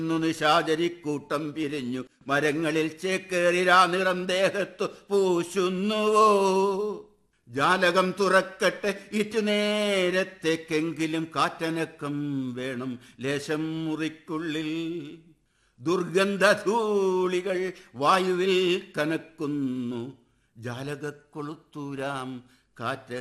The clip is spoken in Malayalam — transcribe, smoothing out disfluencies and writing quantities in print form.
നിശാചരിക്കൂട്ടം പിരിഞ്ഞു മരങ്ങളിൽ ചേക്കേറിരാ നിറം ദേഹത്തു പൂശുന്നുവോ. ജാലകം തുറക്കട്ടെ ഇറ്റുനേരത്തേക്കെങ്കിലും കാറ്റനക്കം വേണം ലേശം മുറിക്കുള്ളിൽ. ദുർഗന്ധധൂളികൾ വായുവിൽ കനക്കുന്നു. ജാലകക്കൊളുത്തൂരാം കാറ്റ്